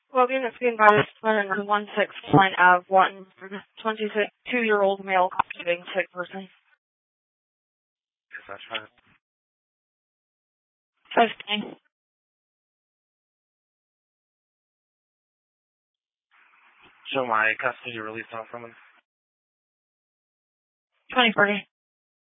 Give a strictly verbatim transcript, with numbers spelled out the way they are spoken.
Well, units being by one six Pine Ave, one twenty-two-year-old male constituting sick person. Yes, that's fine. fifteen. So my custody release on from him? twenty forty.